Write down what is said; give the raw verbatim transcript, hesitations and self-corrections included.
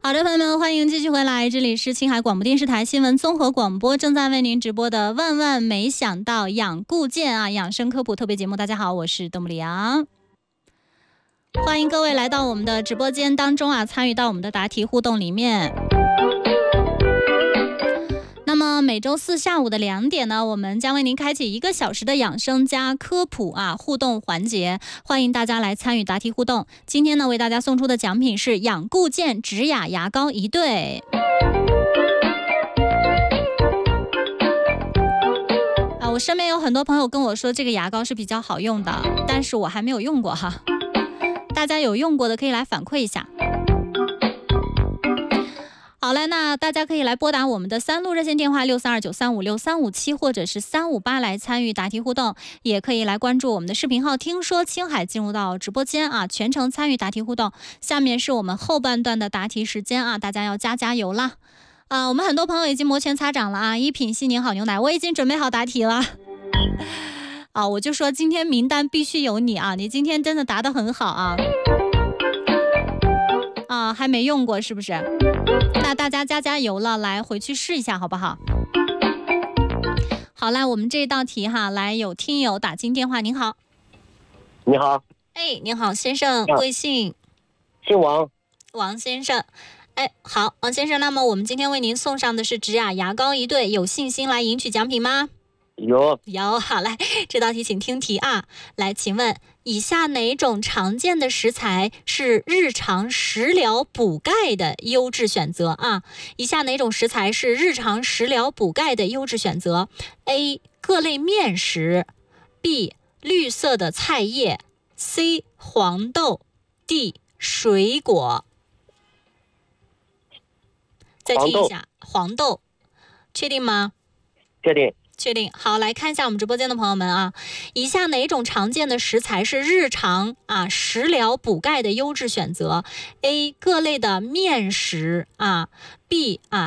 好的，朋友们，欢迎继续回来，这里是青海广播电视台新闻综合广播，正在为您直播的万万没想到养固健啊养生科普特别节目。大家好，我是邓布里昂，欢迎各位来到我们的直播间当中啊，参与到我们的答题互动里面。那么每周四下午的两点呢，我们将为您开启一个小时的养生加科普啊互动环节，欢迎大家来参与答题互动。今天呢，为大家送出的奖品是养固健植雅牙膏一对。啊，我身边有很多朋友跟我说这个牙膏是比较好用的，但是我还没有用过哈。大家有用过的可以来反馈一下。好了，那大家可以来拨打我们的三路热线电话六三二九三五六三五七或者是三五八来参与答题互动，也可以来关注我们的视频号听说青海进入到直播间啊，全程参与答题互动。下面是我们后半段的答题时间啊，大家要加加油啦！啊，我们很多朋友已经摩拳擦掌了啊，一品细柠好牛奶，我已经准备好答题了。啊，我就说今天名单必须有你啊，你今天真的答得很好啊。啊，还没用过是不是？那大家加加油了，来回去试一下好不好？好，来我们这道题哈，来有听友打进电话，您好。 你好。 哎，您好，先生，贵姓？ 姓王。 王先生。哎，好，王先生，那么我们今天为您送上的是植雅牙膏一对，有信心来赢取奖品吗？ 有有，好，来这道题请听题啊。来，请问以下哪种常见的食材是日常食疗补钙的优质选择啊？以下哪种食材是日常食疗补钙的优质选择 ？A. 各类面食 B. 绿色的菜叶 C. 黄豆 D. 水果。再听一下，黄豆，确定吗？ 确定。 确定。好，来看一下我们直播间的朋友们啊，以下哪种常见的食材是日常啊食疗补钙的优质选择 ？A. 各类的面食啊 ，B. 啊